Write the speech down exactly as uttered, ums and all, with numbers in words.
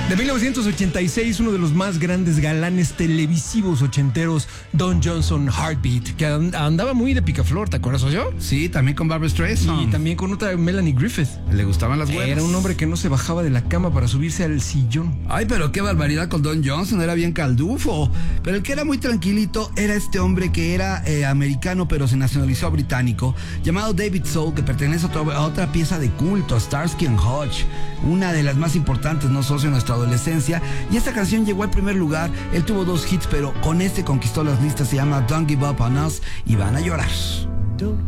De mil novecientos ochenta y seis, uno de los más grandes galanes televisivos ochenteros, Don Johnson, Heartbeat, que andaba muy de picaflor, ¿te acuerdas yo? Sí, también con Barbra Streisand. Y también con otra, Melanie Griffith. Le gustaban las huevas. Era un hombre que no se bajaba de la cama para subirse al sillón. Ay, pero qué barbaridad con Don Johnson, era bien caldufo. Pero el que era muy tranquilito era este hombre que era eh, americano, pero se nacionalizó británico, llamado David Soul, que pertenece a otra, a otra pieza de culto, a Starsky and Hutch, una de las más importantes, no socio, en nuestra adolescencia. Y esta canción llegó al primer lugar. Él tuvo dos hits, pero con este conquistó las listas. Se llama Don't Give Up on Us y van a llorar.